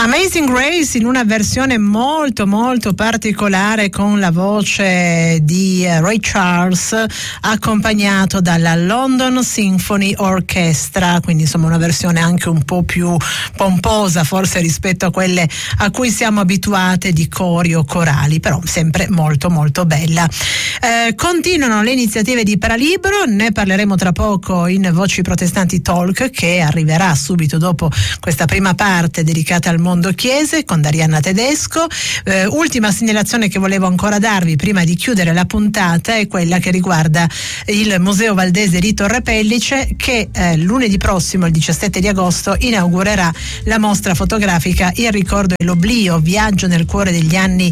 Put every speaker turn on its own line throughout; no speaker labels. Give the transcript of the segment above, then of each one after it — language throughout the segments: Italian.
Amazing Grace in una versione molto molto particolare con la voce di Ray Charles, accompagnato dalla London Symphony Orchestra, quindi insomma una versione anche un po' più pomposa forse rispetto a quelle a cui siamo abituate di cori o corali, però sempre molto molto bella. Continuano le iniziative di Paralibro, ne parleremo tra poco in Voci Protestanti Talk, che arriverà subito dopo questa prima parte dedicata al mondo chiese con Darianna Tedesco. Ultima segnalazione che volevo ancora darvi prima di chiudere la puntata è quella che riguarda il Museo Valdese di Torre Pellice, che lunedì prossimo, il 17 di agosto, inaugurerà la mostra fotografica Il ricordo e l'oblio, viaggio nel cuore degli anni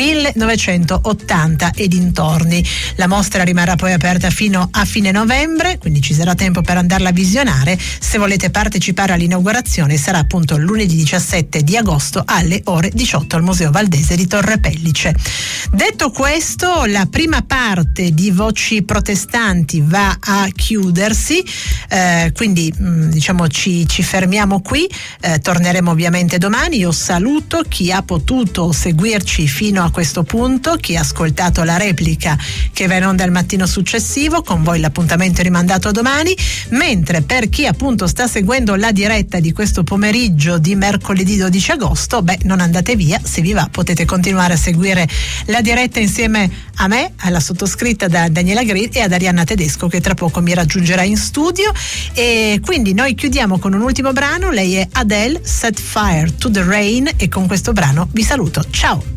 1980 e dintorni. La mostra rimarrà poi aperta fino a fine novembre, quindi ci sarà tempo per andarla a visionare. Se volete partecipare all'inaugurazione sarà appunto lunedì 17 di agosto alle ore 18 al Museo Valdese di Torre Pellice. Detto questo, la prima parte di Voci Protestanti va a chiudersi, quindi diciamo ci fermiamo qui, torneremo ovviamente domani. Io saluto chi ha potuto seguirci fino a questo punto, chi ha ascoltato la replica che va in onda il mattino successivo, con voi l'appuntamento è rimandato a domani, mentre per chi appunto sta seguendo la diretta di questo pomeriggio di mercoledì 12 agosto, non andate via, se vi va potete continuare a seguire la diretta insieme a me, alla sottoscritta da Daniela Grill e ad Arianna Tedesco, che tra poco mi raggiungerà in studio. E quindi noi chiudiamo con un ultimo brano, lei è Adele, Set Fire to the Rain, e con questo brano vi saluto, ciao.